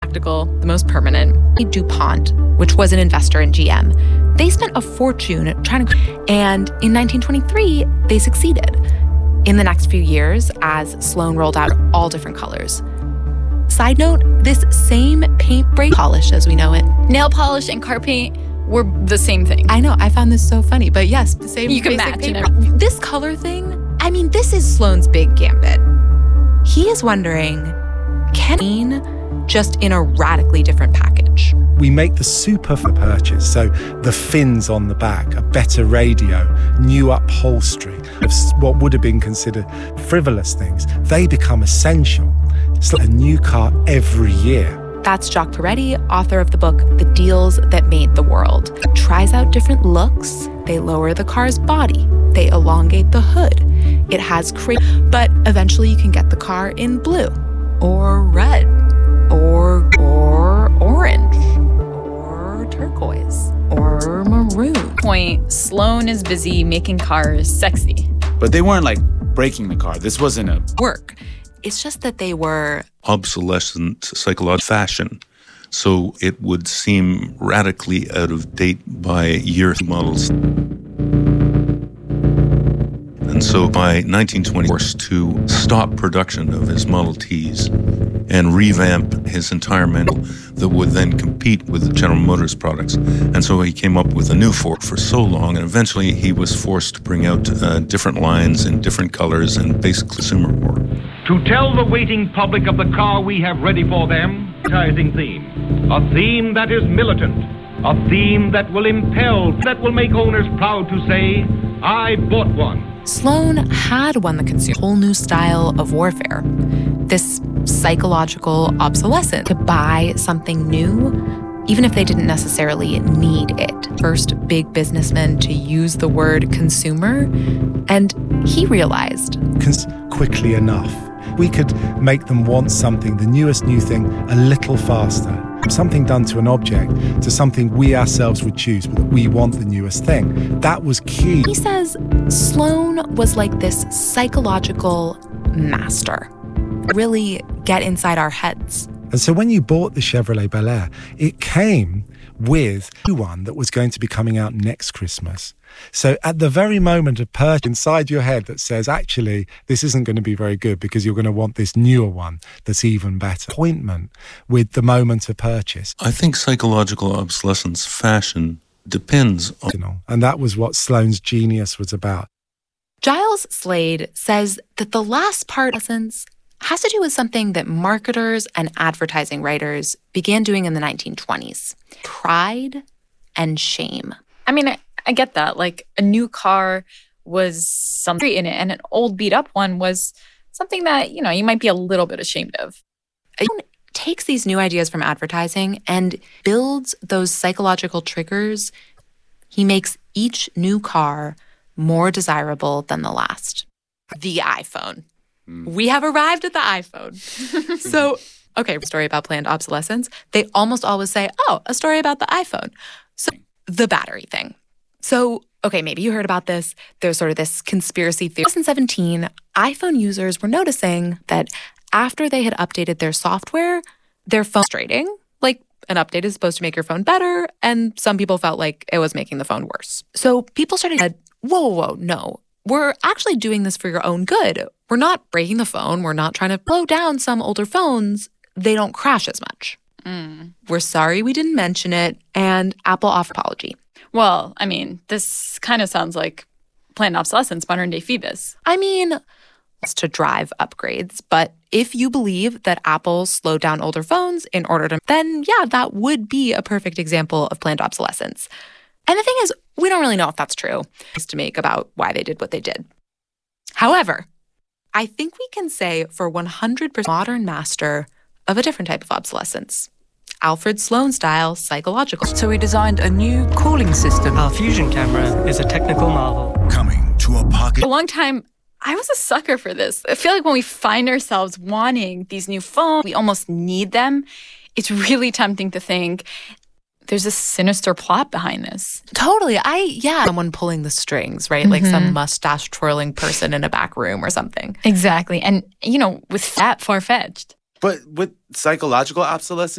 practical, the most permanent. DuPont, which was an investor in GM, they spent a fortune trying to... And in 1923, they succeeded. In the next few years, as Sloan rolled out all different colors. Side note, this same paint break polish as we know it. Nail polish and car paint were the same thing. I know, I found this so funny, but yes, the same. You can match paint. This color thing, I mean, this is Sloan's big gambit. He is wondering, can just in a radically different package? We make the super for purchase, so the fins on the back, a better radio, new upholstery, what would have been considered frivolous things, they become essential. It's like a new car every year. That's Jacques Peretti, author of the book The Deals That Made the World. It tries out different looks. They lower the car's body. They elongate the hood. It has but eventually you can get the car in blue or red or orange or turquoise or maroon. Point, Sloan is busy making cars sexy. But they weren't like breaking the car. This wasn't a work. It's just that they were obsolescent psychological fashion. So it would seem radically out of date by year models. And so by 1920, forced to stop production of his Model Ts and revamp his entire menu that would then compete with General Motors products. And so he came up with a new Ford for so long, and eventually he was forced to bring out different lines in different colors and basically consumer war. To tell the waiting public of the car we have ready for them, advertising theme. A theme that is militant. A theme that will impel, that will make owners proud to say, I bought one. Sloan had won the consumer a whole new style of warfare. This psychological obsolescence to buy something new, even if they didn't necessarily need it. First big businessman to use the word consumer, and he realized quickly enough, we could make them want something, the newest new thing, a little faster. Something done to an object, to something we ourselves would choose, but we want the newest thing. That was key. He says Sloan was like this psychological master. Really get inside our heads. And so when you bought the Chevrolet Bel Air, it came with one that was going to be coming out next Christmas. So at the very moment of purchase inside your head that says, actually, this isn't going to be very good because you're going to want this newer one that's even better. Appointment with the moment of purchase. I think psychological obsolescence fashion depends on... And that was what Sloan's genius was about. Giles Slade says that the last part of essence has to do with something that marketers and advertising writers began doing in the 1920s. Pride and shame. I mean, I get that. Like, a new car was something in it, and an old beat-up one was something that, you know, you might be a little bit ashamed of. He takes these new ideas from advertising and builds those psychological triggers. He makes each new car more desirable than the last. The iPhone. We have arrived at the iPhone. So, okay, story about planned obsolescence. They almost always say, oh, a story about the iPhone. So, the battery thing. So, okay, maybe you heard about this. There's sort of this conspiracy theory. In 2017, iPhone users were noticing that after they had updated their software, their phone was frustrating. Like, an update is supposed to make your phone better, and some people felt like it was making the phone worse. So people started, whoa, no. We're actually doing this for your own good. We're not breaking the phone. We're not trying to blow down some older phones. They don't crash as much. We're sorry we didn't mention it, and Apple offered apology. Well, I mean, this kind of sounds like planned obsolescence, modern-day Phoebus. I mean, it's to drive upgrades, but if you believe that Apple slowed down older phones in order to, then yeah, that would be a perfect example of planned obsolescence. And the thing is, we don't really know if that's true. To make about why they did what they did. However, I think we can say for 100% modern master of a different type of obsolescence. Alfred Sloan style psychological. So we designed a new cooling system. Our fusion camera is a technical marvel. Coming to a pocket. For a long time, I was a sucker for this. I feel like when we find ourselves wanting these new phones, we almost need them. It's really tempting to think there's a sinister plot behind this. Totally. Someone pulling the strings, right? Like some mustache twirling person in a back room or something. Exactly. And, you know, with that far-fetched. But with psychological obsolescence,